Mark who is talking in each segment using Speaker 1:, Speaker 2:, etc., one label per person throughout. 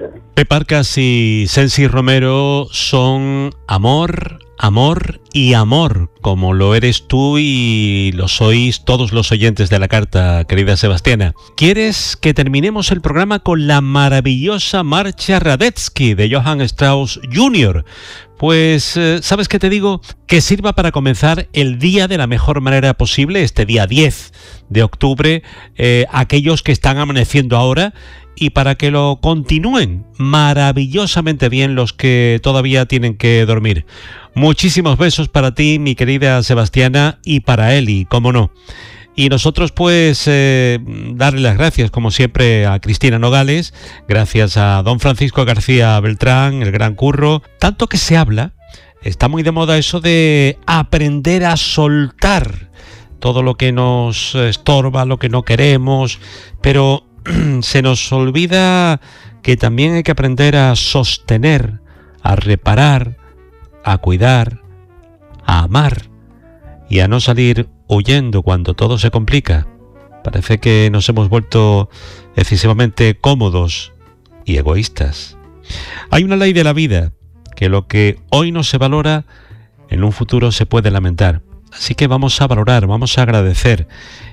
Speaker 1: Pepe Arcas y Sensi Romero son amor, amor y amor, como lo eres tú y lo sois todos los oyentes de la carta, querida Sebastiana. ¿Quieres que terminemos el programa con la maravillosa marcha Radetzky de Johann Strauss Jr.? Pues, ¿sabes qué te digo? Que sirva para comenzar el día de la mejor manera posible, este día 10 de octubre, aquellos que están amaneciendo ahora, y para que lo continúen maravillosamente bien los que todavía tienen que dormir. Muchísimos besos para ti, mi querida Sebastiana, y para Eli, cómo no. Y nosotros pues darle las gracias como siempre a Cristina Nogales, gracias a don Francisco García Beltrán, el gran Curro. Tanto que se habla, está muy de moda eso de aprender a soltar todo lo que nos estorba, lo que no queremos, pero se nos olvida que también hay que aprender a sostener, a reparar, a cuidar, a amar y a no salir huyendo cuando todo se complica. Parece que nos hemos vuelto excesivamente cómodos y egoístas. Hay una ley de la vida, que lo que hoy no se valora, en un futuro se puede lamentar. Así que vamos a valorar, vamos a agradecer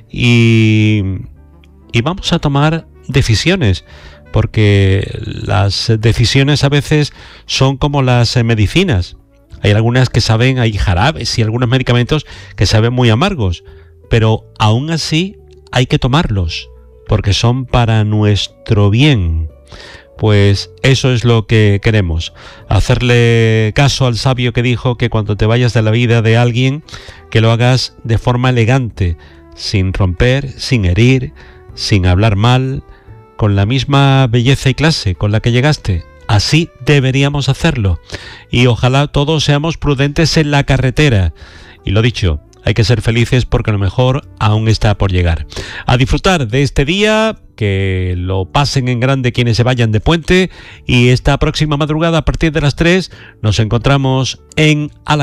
Speaker 1: y vamos a tomar decisiones, porque las decisiones a veces son como las medicinas. Hay algunas que saben, hay jarabes y algunos medicamentos que saben muy amargos, pero aún así hay que tomarlos, porque son para nuestro bien. Pues eso es lo que queremos, hacerle caso al sabio que dijo que cuando te vayas de la vida de alguien, que lo hagas de forma elegante, sin romper, sin herir, sin hablar mal, con la misma belleza y clase con la que llegaste. Así deberíamos hacerlo. Y ojalá todos seamos prudentes en la carretera. Y lo dicho, hay que ser felices porque lo mejor aún está por llegar. A disfrutar de este día, que lo pasen en grande quienes se vayan de puente. Y esta próxima madrugada a partir de las 3 nos encontramos en